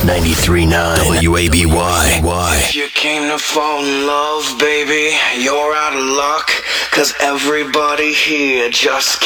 93.9 WABY. If you came to fall in love, baby, you're out of luck. 'Cause everybody here just